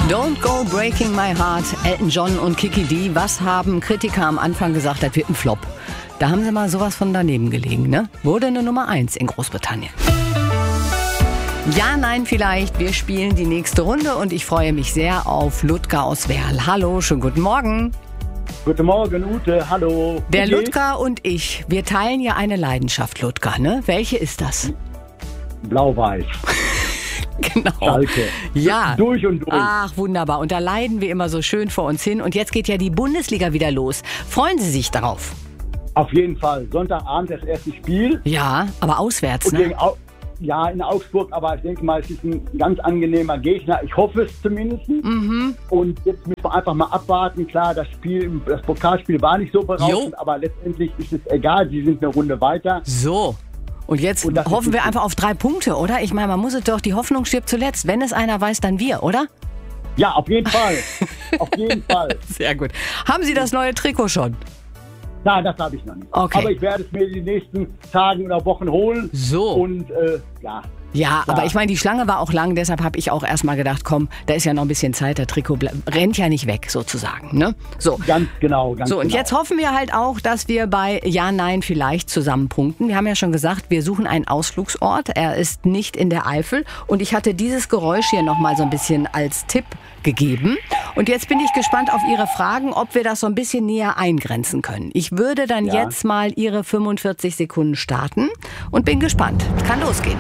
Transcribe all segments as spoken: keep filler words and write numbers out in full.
Don't Go Breaking My Heart, Elton John und Kiki Dee. Was haben Kritiker am Anfang gesagt, das wird ein Flop? Da haben sie mal sowas von daneben gelegen, ne? Wurde eine Nummer eins in Großbritannien. Ja, nein, vielleicht. Wir spielen die nächste Runde und ich freue mich sehr auf Ludger aus Werl. Hallo, schönen guten Morgen. Guten Morgen, Ute. Hallo. Der Okay. Ludger und ich, wir teilen ja eine Leidenschaft, Ludger, ne? Welche ist das? Blau-Weiß. Genau. Schalke. Ja. Durch und durch. Ach, wunderbar. Und da leiden wir immer so schön vor uns hin. Und jetzt geht ja die Bundesliga wieder los. Freuen Sie sich darauf? Auf jeden Fall. Sonntagabend das erste Spiel. Ja, aber auswärts, Und ne? gegen Au- ja, in Augsburg, aber ich denke mal, es ist ein ganz angenehmer Gegner. Ich hoffe es zumindest. Mhm. Und jetzt müssen wir einfach mal abwarten. Klar, das Spiel, das Pokalspiel war nicht so berauschend, Jo. aber letztendlich ist es egal. Sie sind eine Runde weiter. So. Und jetzt Und das ist hoffen wir wichtig. einfach auf drei Punkte, oder? Ich meine, man muss es doch, die Hoffnung stirbt zuletzt. Wenn es einer weiß, dann wir, oder? Ja, auf jeden Fall. Auf jeden Fall. Sehr gut. Haben Sie das neue Trikot schon? Nein, das habe ich noch nicht. Okay. Aber ich werde es mir die nächsten Tagen oder Wochen holen. So. Und äh, ja. Ja, Ja. aber ich meine, die Schlange war auch lang, deshalb habe ich auch erstmal gedacht, komm, da ist ja noch ein bisschen Zeit, der Trikot ble- rennt ja nicht weg, sozusagen, ne? So. Ganz genau, ganz So, und genau. jetzt hoffen wir halt auch, dass wir bei Ja, Nein vielleicht zusammen punkten. Wir haben ja schon gesagt, wir suchen einen Ausflugsort. Er ist nicht in der Eifel. Und ich hatte dieses Geräusch hier nochmal so ein bisschen als Tipp gegeben. Und jetzt bin ich gespannt auf Ihre Fragen, ob wir das so ein bisschen näher eingrenzen können. Ich würde dann Ja. jetzt mal Ihre fünfundvierzig Sekunden starten und bin gespannt. Kann losgehen.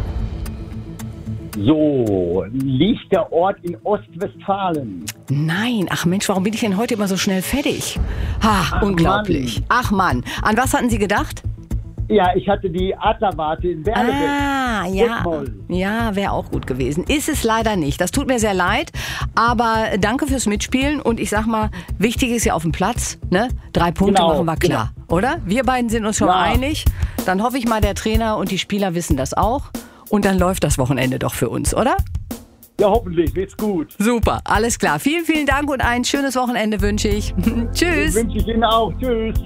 So, liegt der Ort in Ostwestfalen? Nein, ach Mensch, warum bin ich denn heute immer so schnell fertig? Ha, Ach, unglaublich. Mann. Ach Mann, an was hatten Sie gedacht? Ja, ich hatte die Adlerwarte in Berlebeck. Ah, ja. Detmold. Ja, wäre auch gut gewesen. Ist es leider nicht. Das tut mir sehr leid. Aber danke fürs Mitspielen. Und ich sag mal, wichtig ist ja auf dem Platz. Ne? Drei Punkte Genau, machen wir klar. Oder? Wir beiden sind uns schon Ja. mal einig. Dann hoffe ich mal, der Trainer und die Spieler wissen das auch. Und dann läuft das Wochenende doch für uns, oder? Ja, hoffentlich wird's gut. Super, alles klar. Vielen, vielen Dank und ein schönes Wochenende wünsche ich. Tschüss. Wünsche ich Ihnen auch. Tschüss.